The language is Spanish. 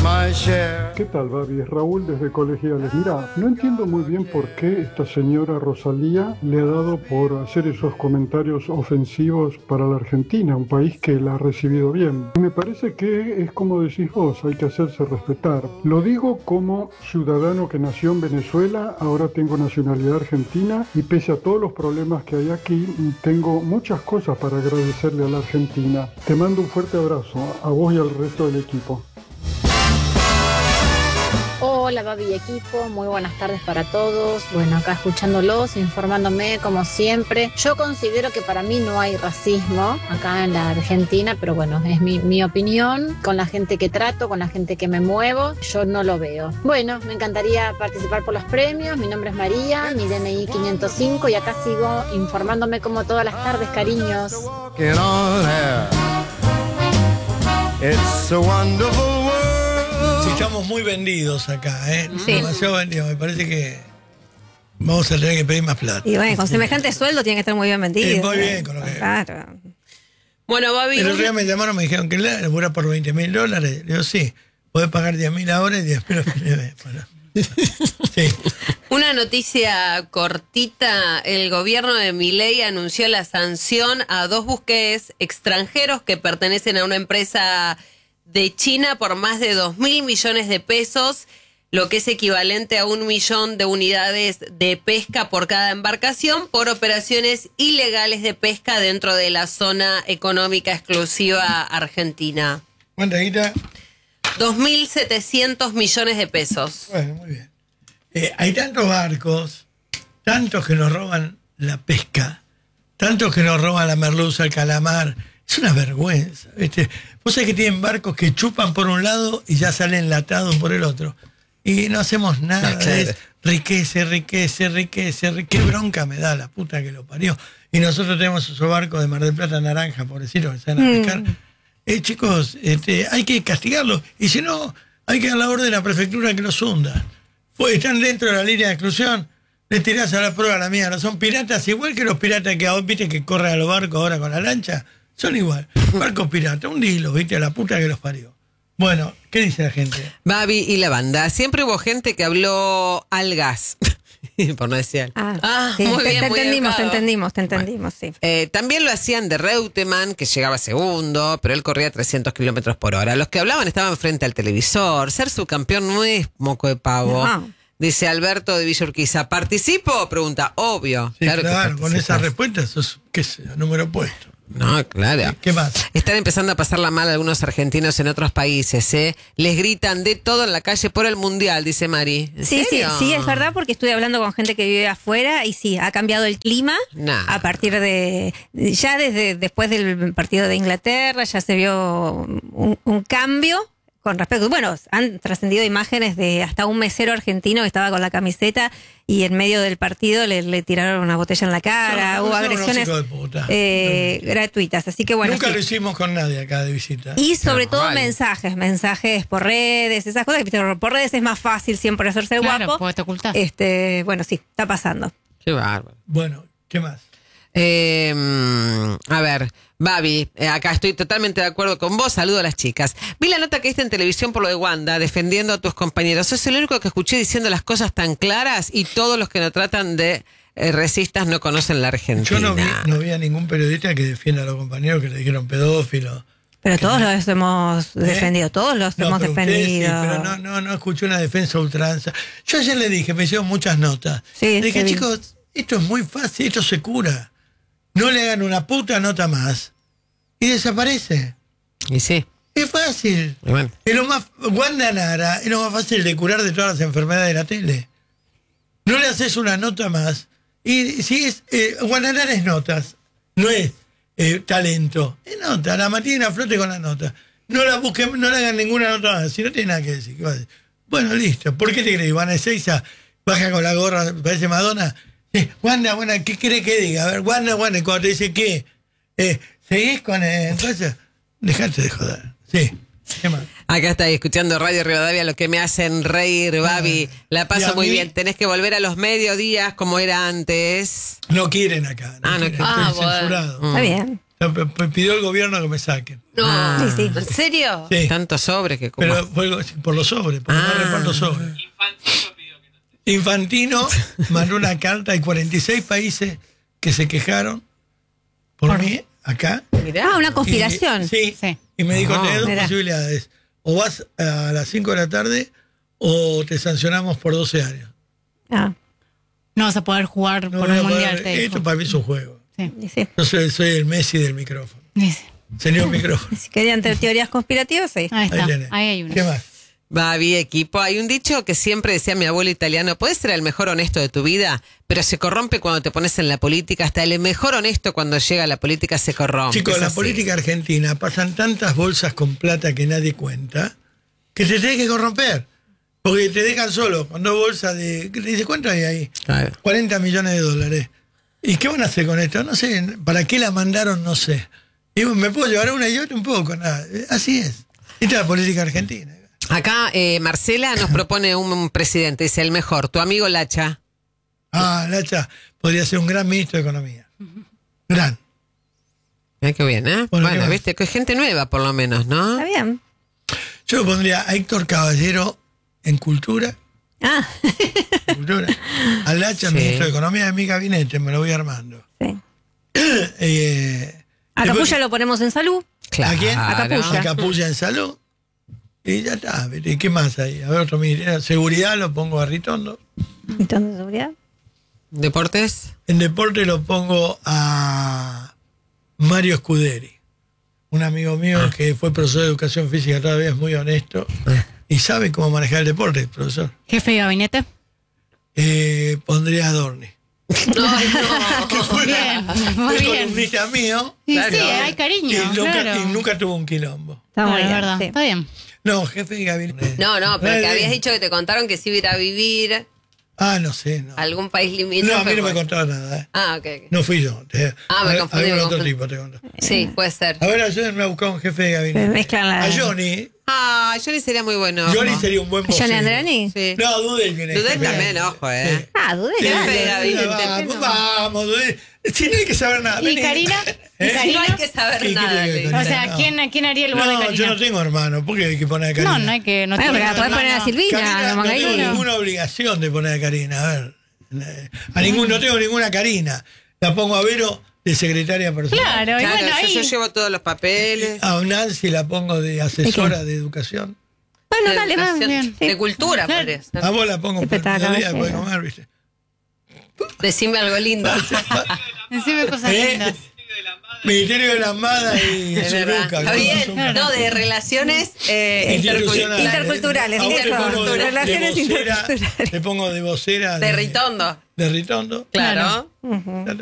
my share. ¿Qué tal, Babi? Es Raúl desde Colegiales. Mira, no entiendo muy bien por qué esta señora Rosalía le ha dado por hacer esos comentarios ofensivos para la Argentina, un país que la ha recibido bien. Y me parece que es como decís vos, hay que hacerse respetar. Lo digo como ciudadano que nació en Venezuela, ahora tengo nacionalidad argentina y pese a todos los problemas que hay aquí, tengo muchas cosas para agradecerle a la Argentina. Te mando un fuerte abrazo a vos y al resto del equipo. Hola Babi y equipo, muy buenas tardes para todos. Bueno, acá escuchándolos, informándome como siempre. Yo considero que para mí no hay racismo acá en la Argentina, pero bueno, es mi opinión. Con la gente que trato, con la gente que me muevo, yo no lo veo. Bueno, me encantaría participar por los premios. Mi nombre es María, mi DNI 505 y acá sigo informándome como todas las tardes, cariños. Get on there. It's a wonderful world. Sí, estamos muy vendidos acá, ¿eh? Sí. Demasiado vendidos. Me parece que vamos a tener que pedir más plata. Y bueno, con semejante sueldo tiene que estar muy bien vendido. Muy bien, con lo que... Claro. Bueno, Babi. El otro día me llamaron, me dijeron que labura por $20.000. Le digo, sí, podés pagar 10.000 ahora y 10.000 a fin de mes. Bueno. Sí. Una noticia cortita. El gobierno de Milei anunció la sanción a 2 buques extranjeros que pertenecen a una empresa de China por más de 2.000 millones de pesos, lo que es equivalente a 1 millón de unidades de pesca por cada embarcación por operaciones ilegales de pesca dentro de la zona económica exclusiva argentina. ¿Cuánta guita? 2.700 millones de pesos. Bueno, muy bien. Hay tantos barcos, tantos que nos roban la pesca, tantos que nos roban la merluza, el calamar. Es una vergüenza, ¿viste? Vos sabés que tienen barcos que chupan por un lado y ya salen enlatados por el otro. Y no hacemos nada. Es riqueza. Qué bronca me da la puta que lo parió. Y nosotros tenemos esos barcos de Mar del Plata naranja, pobrecitos, que se van a pescar. Chicos, hay que castigarlos. Y si no, hay que dar la orden a la prefectura que los hunda. Pues están dentro de la línea de exclusión. Les tirás a la prueba a la mierda. Son piratas igual que los piratas que ahora, viste, que corren a los barcos ahora con la lancha. Son igual. Barcos piratas, hundilo, viste, a la puta que los parió. Bueno, ¿qué dice la gente? Babi y la banda. Siempre hubo gente que habló al gas. Por no decir. Sí, muy bien, muy te educado. entendimos, sí. También lo hacían de Reutemann, que llegaba segundo, pero él corría 300 kilómetros por hora. Los que hablaban estaban frente al televisor. Ser subcampeón no es moco de pavo. No. Dice Alberto de Villa Urquiza. ¿Participo? Pregunta. Obvio. Sí, claro, que con esa respuesta sos, qué sé, número opuesto. No, claro. ¿Qué más? Están empezando a pasarla mal algunos argentinos en otros países, ¿eh? Les gritan de todo en la calle por el mundial, dice Mari. ¿En Sí, serio? sí, es verdad, porque estuve hablando con gente que vive afuera y sí, ha cambiado el clima a partir de, ya desde después del partido de Inglaterra, ya se vio un cambio con respecto, bueno, han trascendido imágenes de hasta un mesero argentino que estaba con la camiseta y en medio del partido le tiraron una botella en la cara, hubo agresiones gratuitas, así que bueno. Nunca sí. lo hicimos con nadie acá de visita. Y sobre todo mensajes por redes, esas cosas, que por redes es más fácil siempre hacerse el guapo. Porque te ocultás. Bueno, sí, está pasando. Qué bárbaro. Bueno, ¿qué más? A ver, Babi, acá estoy totalmente de acuerdo con vos. Saludo a las chicas. Vi la nota que diste en televisión por lo de Wanda, defendiendo a tus compañeros. Sos el único que escuché diciendo las cosas tan claras y todos los que no tratan de racistas no conocen la Argentina. Yo no vi a ningún periodista que defienda a los compañeros que le dijeron pedófilos. Pero todos los hemos defendido, todos los hemos defendido. Sí, pero no escuché una defensa a ultranza. Yo ayer le dije, me hicieron muchas notas. Sí, le dije, chicos, esto es muy fácil, esto se cura. No le hagan una puta nota más. Y desaparece. Y sí. Es fácil. Bueno. Es lo más, Wanda Nara es lo más fácil de curar de todas las enfermedades de la tele. No le haces una nota más. Y si es, Wanda Nara es notas, no es talento. Es nota, la mantienen a flote con la nota. No la busquen, no le hagan ninguna nota más. Si no tiene nada que decir. ¿Qué va a decir? Bueno, listo. ¿Por qué te crees? Iván Ezeiza baja con la gorra, parece Madonna. Wanda, ¿qué cree que diga? A ver, Wanda, cuando te dice ¿qué? ¿Seguís con entonces? Dejate de joder. Sí. ¿Qué más? Acá estáis escuchando Radio Rivadavia, lo que me hacen reír, Babi. La paso muy bien. Tenés que volver a los mediodías como era antes. No quieren acá. No quieren. Bueno. Estoy censurado. Está bien. Pidió el gobierno que me saquen. No, Sí, sí. ¿en serio? Sí. Tanto sobre que como. Pero fue por los sobres, porque no reparto sobres. Infantino mandó una carta, hay 46 países que se quejaron por mí acá. Ah, una conspiración. Y, sí, Sí. y me dijo, Ajá. tenés dos Mirá. posibilidades. O vas a las 5 de la tarde o te sancionamos por 12 años. Ah, No vas a poder jugar No por voy un a poder- mundial, te dijo. esto para mí es un juego. y sí. Yo soy el Messi del micrófono. Dice, Señor micrófono. Si querían tener teorías conspirativas, sí. ahí está, Ahí tenés. ahí hay uno. ¿Qué más? Babi, equipo, hay un dicho que siempre decía mi abuelo italiano: puedes ser el mejor honesto de tu vida, pero se corrompe cuando te pones en la política. Hasta el mejor honesto cuando llega a la política se corrompe. Chicos, Es la así. política argentina pasan tantas bolsas con plata que nadie cuenta que te tenés que corromper. Porque te dejan solo con 2 bolsas de... ¿Qué te dice cuánto hay ahí? Claro. 40 millones de dólares. ¿Y qué van a hacer con esto? No sé. ¿Para qué la mandaron? No sé. Y me puedo llevar una y otra un poco. Nada. Así es. Esta es la política argentina. Acá Marcela nos propone un presidente, dice el mejor, tu amigo Lacha. Ah, Lacha podría ser un gran ministro de Economía. Gran. Mira qué bien, ¿eh? Bueno, Bueno, ¿qué más? viste, que gente nueva por lo menos, ¿no? Está bien. Yo lo pondría a Héctor Caballero en cultura. Ah, Cultura. A Lacha, Sí. ministro de Economía de mi gabinete, me lo voy armando. sí. A Después- Capulla lo ponemos en salud. Claro. ¿A quién? A Capulla. A Capulla en salud. Y ya está. ¿Y qué más hay? A ver, otro ministerio. Seguridad lo pongo a Ritondo. Entonces, seguridad. ¿Deportes? En deporte lo pongo a Mario Scuderi. Un amigo mío que fue profesor de educación física, todavía es muy honesto. Y sabe cómo manejar el deporte, profesor. Jefe de gabinete. Pondría a Dorni. Bien, muy Es bien. columnista mío. Y Claro. sí, hay cariño, Y claro. nunca tuvo un quilombo. Está muy Claro, es bien, verdad. sí. Está bien. No, jefe de gabinete. No, pero que Eh, habías dicho que te contaron que sí iba a ir a vivir Ah, no sé. No, a algún país no limítrofe. a mí no me pues. contaron nada. Ah, ok. No fui yo. Me confundí, Algún me otro confundí. tipo te contó. Sí, puede ser. A ver, ayúdenme a buscar un jefe de gabinete. Mezclan la- A Johnny. Ah, Johnny sería muy bueno. Johnny ojo. sería un buen ¿Johnny vocero. Andrani? Sí. No, Dudel viene. Dudel también, ojo, Sí. Ah, dudé. Sí, Jefe de gabinete. Vamos, Dudel. Si no hay que saber nada. ¿Y Vení. Karina? ¿Y ¿Eh? Karina? No hay que saber ¿Qué nada. quiere que le Karina? O sea, No. ¿quién haría el lugar de No, Karina? yo no tengo hermano. ¿Por qué hay que poner a Karina? No, no hay que. No Bueno, tiene pero la podés poner a hermano. Silvina, Karina, a no tengo Mangaino. ninguna obligación de poner a Karina. A ver. No tengo ninguna Karina. La pongo a Vero de secretaria personal. Claro, y Claro, bueno, yo ahí. llevo todos los papeles. A Nancy la pongo de asesora de educación. Bueno, De dale, educación, bien. de cultura, Claro. podría ser. A vos la pongo Siempre para está el día Caballero. después de comer, ¿viste? Decime algo lindo. Decime cosas ¿Eh? lindas. Ministerio de la Amada y Es verdad. Zuruca. Está bien. No, de relaciones Institucionales. Interculturales, A vos te eso. pongo de Relaciones vocera, interculturales. Te pongo de vocera de Ritondo. de Ritondo. Claro. Ya está.